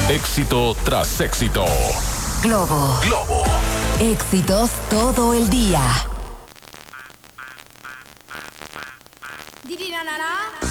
Éxito tras éxito. Globo. Éxitos todo el día.